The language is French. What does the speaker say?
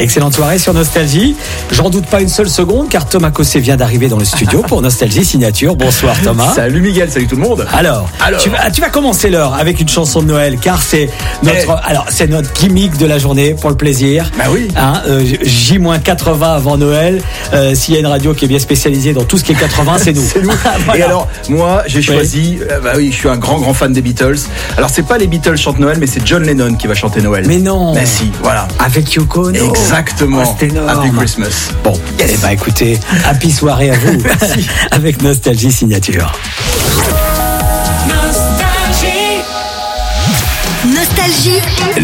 Excellente soirée sur Nostalgie. J'en doute pas une seule seconde car Thomas Cosset vient d'arriver dans le studio pour Nostalgie Signature. Bonsoir Thomas. Salut Miguel, salut tout le monde. Alors. Tu vas commencer l'heure avec une chanson de Noël car c'est notre gimmick de la journée pour le plaisir. Bah oui. J-80 avant Noël. S'il y a une radio qui est bien spécialisée dans tout ce qui est 80, c'est nous. C'est nous. Voilà. Et alors, moi, j'ai choisi. Je suis un grand fan des Beatles. Alors, c'est pas les Beatles chantent Noël, mais c'est John Lennon qui va chanter Noël. Mais non. Mais si, voilà. Avec Yoko Ono. Exactement. C'est énorme. Happy Christmas. Bon, écoutez, happy soirée à vous. Merci. Avec Nostalgie Signature. Nostalgie.